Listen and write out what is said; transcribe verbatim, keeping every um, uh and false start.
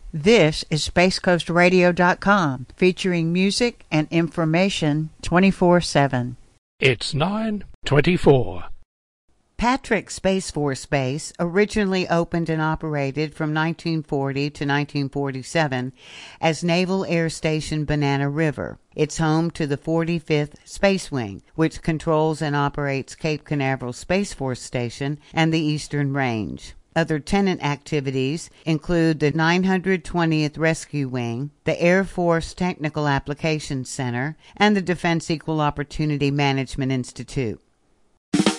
This is space coast radio dot com, featuring music and information twenty-four seven. It's nine twenty-four. Patrick Space Force Base originally opened and operated from nineteen forty to nineteen forty-seven as Naval Air Station Banana River. It's home to the forty-fifth Space Wing, which controls and operates Cape Canaveral Space Force Station and the Eastern Range. Other tenant activities include the nine hundred twentieth Rescue Wing, the Air Force Technical Applications Center, and the Defense Equal Opportunity Management Institute.